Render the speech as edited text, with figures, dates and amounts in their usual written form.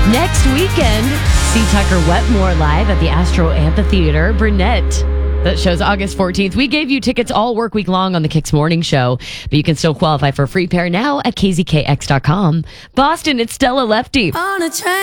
Next weekend, see Tucker Wetmore live at the Astro Amphitheater, Burnett. That show's August 14th. We gave you tickets all work week long on the Kicks Morning Show, but you can still qualify for a free pair now at kzkx.com. Boston, it's Stella Lefty.